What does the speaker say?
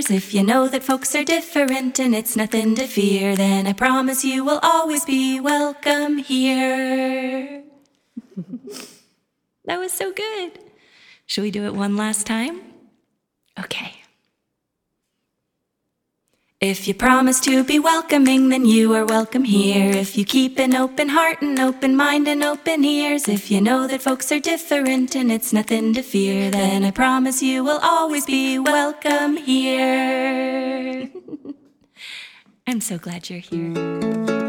If you know that folks are different and it's nothing to fear, then I promise you will always be welcome here. That was so good. Shall we do it one last time? Okay. If you promise to be welcoming, then you are welcome here. If you keep an open heart and open mind and open ears, if you know that folks are different and it's nothing to fear, then I promise you will always be welcome here. I'm so glad you're here.